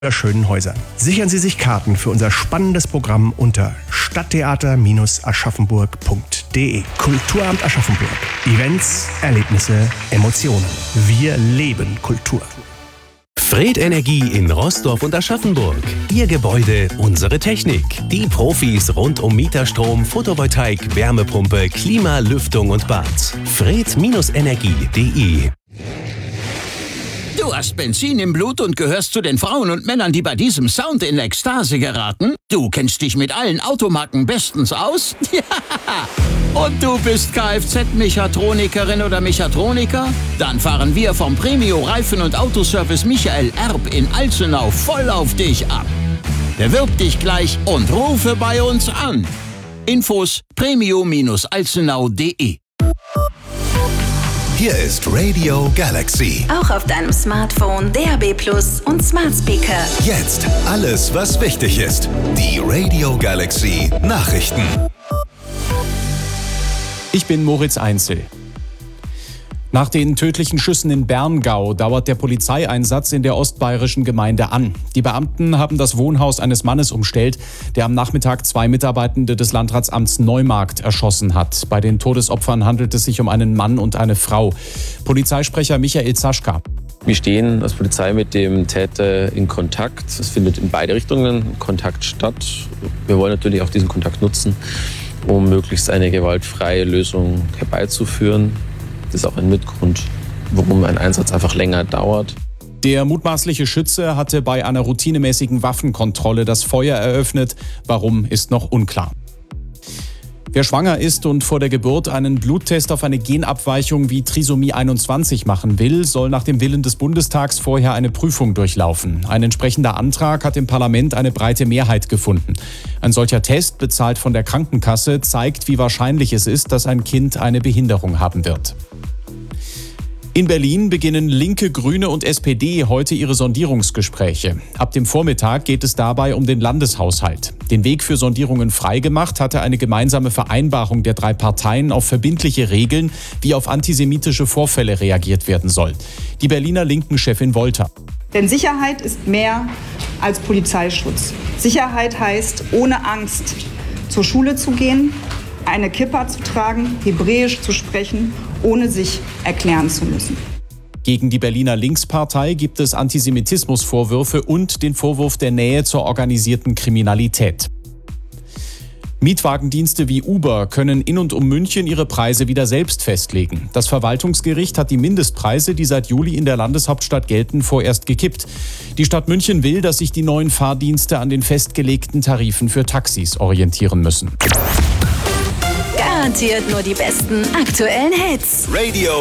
schönen Häusern. Sichern Sie sich Karten für unser spannendes Programm unter stadttheater-aschaffenburg.de. Kulturamt Aschaffenburg. Events, Erlebnisse, Emotionen. Wir leben Kultur. Fred Energie in Roßdorf und Aschaffenburg. Ihr Gebäude, unsere Technik. Die Profis rund um Mieterstrom, Photovoltaik, Wärmepumpe, Klima, Lüftung und Bad. fred-energie.de. Du hast Benzin im Blut und gehörst zu den Frauen und Männern, die bei diesem Sound in Ekstase geraten? Du kennst dich mit allen Automarken bestens aus? Ja! Und du bist Kfz-Mechatronikerin oder Mechatroniker? Dann fahren wir vom Premio Reifen- und Autoservice Michael Erb in Alzenau voll auf dich ab. Bewirb dich gleich und rufe bei uns an. Infos premio-alzenau.de. Hier ist Radio Galaxy. Auch auf deinem Smartphone, DAB+ und Smart Speaker. Jetzt alles, was wichtig ist. Die Radio Galaxy Nachrichten. Ich bin Moritz Einzel. Nach den tödlichen Schüssen in Berngau dauert der Polizeieinsatz in der ostbayerischen Gemeinde an. Die Beamten haben das Wohnhaus eines Mannes umstellt, der am Nachmittag 2 Mitarbeitende des Landratsamts Neumarkt erschossen hat. Bei den Todesopfern handelt es sich um einen Mann und eine Frau. Polizeisprecher Michael Zaschka. Wir stehen als Polizei mit dem Täter in Kontakt. Es findet in beide Richtungen Kontakt statt. Wir wollen natürlich auch diesen Kontakt nutzen, um möglichst eine gewaltfreie Lösung herbeizuführen. Das ist auch ein Mitgrund, warum ein Einsatz einfach länger dauert. Der mutmaßliche Schütze hatte bei einer routinemäßigen Waffenkontrolle das Feuer eröffnet. Warum, ist noch unklar. Wer schwanger ist und vor der Geburt einen Bluttest auf eine Genabweichung wie Trisomie 21 machen will, soll nach dem Willen des Bundestags vorher eine Prüfung durchlaufen. Ein entsprechender Antrag hat im Parlament eine breite Mehrheit gefunden. Ein solcher Test, bezahlt von der Krankenkasse, zeigt, wie wahrscheinlich es ist, dass ein Kind eine Behinderung haben wird. In Berlin beginnen Linke, Grüne und SPD heute ihre Sondierungsgespräche. Ab dem Vormittag geht es dabei um den Landeshaushalt. Den Weg für Sondierungen freigemacht hatte eine gemeinsame Vereinbarung der 3 Parteien auf verbindliche Regeln, wie auf antisemitische Vorfälle reagiert werden soll. Die Berliner Linken-Chefin Wolter. Denn Sicherheit ist mehr als Polizeischutz. Sicherheit heißt, ohne Angst zur Schule zu gehen, eine Kippa zu tragen, Hebräisch zu sprechen, ohne sich erklären zu müssen. Gegen die Berliner Linkspartei gibt es Antisemitismusvorwürfe und den Vorwurf der Nähe zur organisierten Kriminalität. Mietwagendienste wie Uber können in und um München ihre Preise wieder selbst festlegen. Das Verwaltungsgericht hat die Mindestpreise, die seit Juli in der Landeshauptstadt gelten, vorerst gekippt. Die Stadt München will, dass sich die neuen Fahrdienste an den festgelegten Tarifen für Taxis orientieren müssen. Garantiert nur die besten aktuellen Hits. Radio